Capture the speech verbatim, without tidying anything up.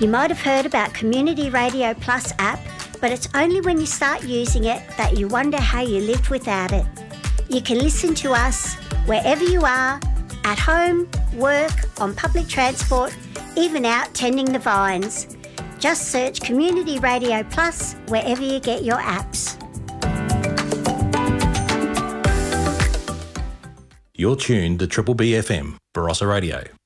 You might have heard about Community Radio Plus app, but it's only when you start using it that you wonder how you lived without it. You can listen to us wherever you are, at home, work, on public transport, even out tending the vines. Just search Community Radio Plus wherever you get your apps. You're tuned to Triple B F M, Barossa Radio.